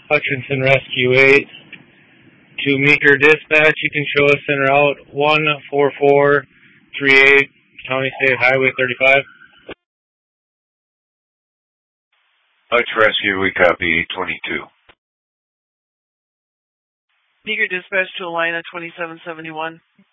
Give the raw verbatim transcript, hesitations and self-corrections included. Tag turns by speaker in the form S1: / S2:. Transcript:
S1: Hutchinson Rescue eight. To Meeker Dispatch, you can show us in route one four four three eight, County State Highway thirty-five.
S2: Hutch Rescue, we copy twenty-two.
S3: Meeker Dispatch to Alina twenty-seven seventy-one.